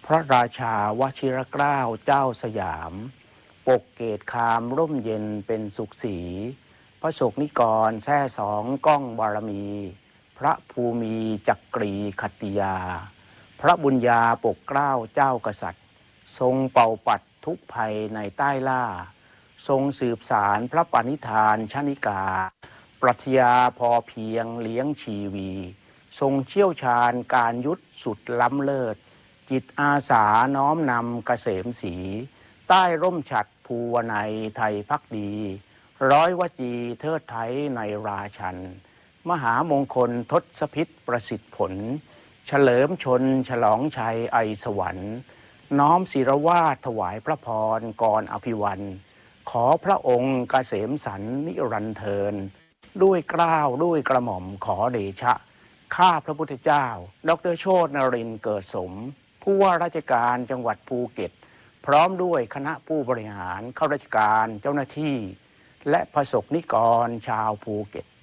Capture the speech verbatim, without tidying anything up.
พระราชาวชิรเกล้าเจ้าสยามปกเกตคามร่มเย็นเป็นสุขสีพระโศกนิกรแท่สองก้องบารมีพระภูมิจักรีขัตติยาพระบุญญาปกเกล้าเจ้ากษัตริย์ทรงเป่าปัดทุกภัยในใต้ล่าทรงสืบสารพระปณิธานชนิกาปรัชญาพอเพียงเลี้ยงชีวีทรงเชี่ยวชาญการยุทธสุดล้ำเลิศจิตอาสาน้อมนำเกษมศรีใต้ร่มฉัตรภูวนัยไทยพักดีร้อยวจีเทิดไทยในราชันมหามงคลทศพิษประสิทธิผลเฉลิมชนฉลองชัยไอสวรรค์น้อมศิรวาทถวายพระพรก่อนอภิวันขอพระองค์เกษมสันต์นิรันดร์เทินด้วยเกล้าด้วยกระหม่อมขอเดชะข้าพระพุทธเจ้าดร.โชตินรินทร์เกิดสมผู้ว่าราชการจังหวัดภูเก็ตพร้อมด้วยคณะผู้บริหารข้าราชการเจ้าหน้าที่และประสบนิกรชาวภูเก็ต